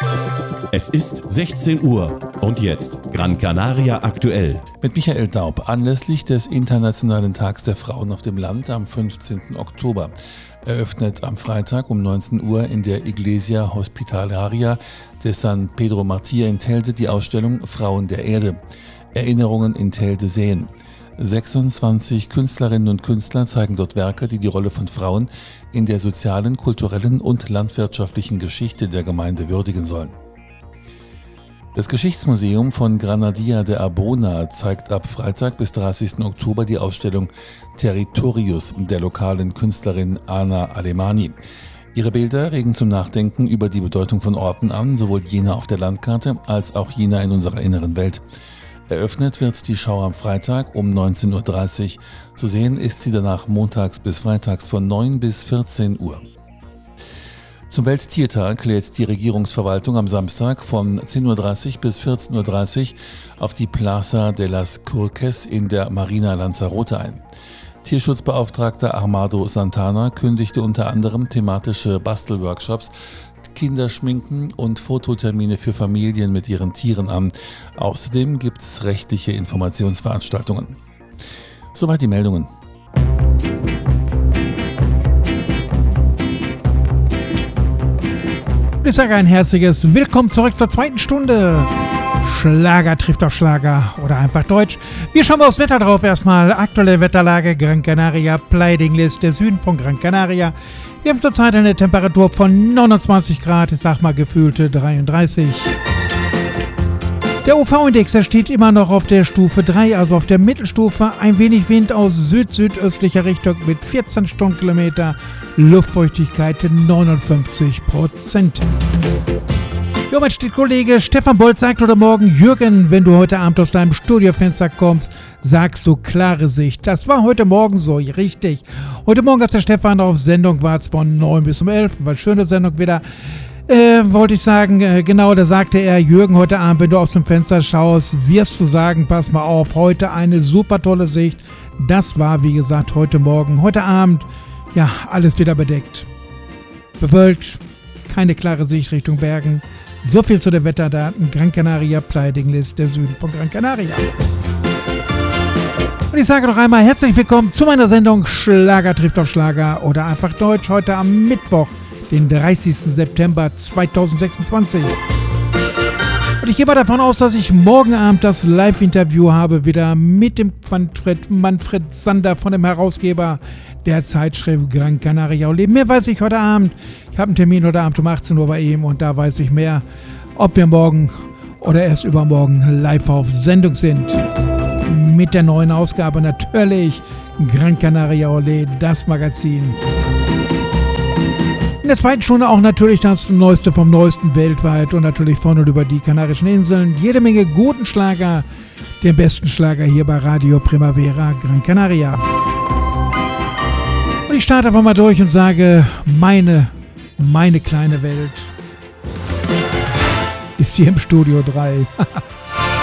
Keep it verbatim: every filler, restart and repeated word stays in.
Es ist sechzehn Uhr und jetzt Gran Canaria aktuell. Mit Michael Daub anlässlich des Internationalen Tags der Frauen auf dem Land am fünfzehnten Oktober. Eröffnet am Freitag um neunzehn Uhr in der Iglesia Hospitalaria de San Pedro Martir in Telde die Ausstellung Frauen der Erde. Erinnerungen in Telde sehen. sechsundzwanzig Künstlerinnen und Künstler zeigen dort Werke, die die Rolle von Frauen in der sozialen, kulturellen und landwirtschaftlichen Geschichte der Gemeinde würdigen sollen. Das Geschichtsmuseum von Granadilla de Arbona zeigt ab Freitag bis dreißigsten Oktober die Ausstellung Territorius der lokalen Künstlerin Ana Alemani. Ihre Bilder regen zum Nachdenken über die Bedeutung von Orten an, sowohl jener auf der Landkarte als auch jener in unserer inneren Welt. Eröffnet wird die Schau am Freitag um neunzehn Uhr dreißig. Zu sehen ist sie danach montags bis freitags von neun bis vierzehn Uhr. Zum Welttiertag lädt die Regierungsverwaltung am Samstag von zehn Uhr dreißig bis vierzehn Uhr dreißig auf die Plaza de las Curques in der Marina Lanzarote ein. Tierschutzbeauftragter Armando Santana kündigte unter anderem thematische Bastelworkshops, Kinderschminken und Fototermine für Familien mit ihren Tieren an. Außerdem gibt es rechtliche Informationsveranstaltungen. Soweit die Meldungen. Ich sage ein herzliches Willkommen zurück zur zweiten Stunde. Schlager trifft auf Schlager oder einfach Deutsch. Wir schauen mal aufs Wetter drauf erstmal. Aktuelle Wetterlage Gran Canaria, Playa de Ingles, der Süden von Gran Canaria. Wir haben zurzeit eine Temperatur von neunundzwanzig Grad, ich sag mal gefühlte dreiunddreißig. Der U V-Index, der steht immer noch auf der Stufe drei, also auf der Mittelstufe. Ein wenig Wind aus süd-südöstlicher Richtung mit vierzehn Stundenkilometer. Luftfeuchtigkeit neunundfünfzig Prozent. Ja, mein Kollege Stefan Bolt sagt heute Morgen, Jürgen, wenn du heute Abend aus deinem Studiofenster kommst, sagst du klare Sicht. Das war heute Morgen so, richtig. Heute Morgen, als der Stefan auf Sendung war, von neun bis um elf, war eine schöne Sendung wieder. Äh, wollte ich sagen, äh, genau, da sagte er, Jürgen, heute Abend, wenn du aus dem Fenster schaust, wirst du sagen, pass mal auf, heute eine super tolle Sicht. Das war, wie gesagt, heute Morgen. Heute Abend, ja, alles wieder bedeckt. Bewölkt, keine klare Sicht Richtung Bergen. So viel zu den Wetterdaten. Gran Canaria, Playa de Ingles, der Süden von Gran Canaria. Und ich sage noch einmal herzlich willkommen zu meiner Sendung Schlager trifft auf Schlager oder einfach Deutsch. Heute am Mittwoch, den dreißigsten September zweitausendsechsundzwanzig. Und ich gehe mal davon aus, dass ich morgen Abend das Live-Interview habe, wieder mit dem Manfred, Manfred Sander von dem Herausgeber der Zeitschrift Gran Canaria. Und mehr weiß ich heute Abend. Ich habe einen Termin heute Abend um achtzehn Uhr bei ihm und da weiß ich mehr, ob wir morgen oder erst übermorgen live auf Sendung sind. Mit der neuen Ausgabe natürlich Gran Canaria Olé, das Magazin. In der zweiten Stunde auch natürlich das Neueste vom Neuesten weltweit und natürlich von und über die Kanarischen Inseln. Jede Menge guten Schlager, den besten Schlager hier bei Radio Primavera Gran Canaria. Und ich starte einfach mal durch und sage, meine, meine kleine Welt ist hier im Studio drei.